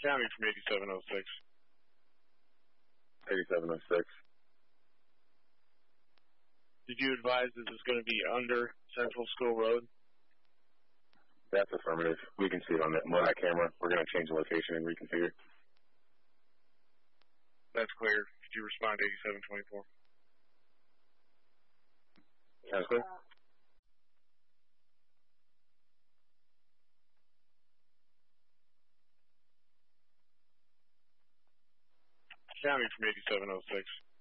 County from 8706. 8706. Did you advise this is going to be under Central School Road? That's affirmative. We can see it on that camera. We're going to change the location and reconfigure. That's clear. Could you respond to 8724? Sounds clear. County from 8706.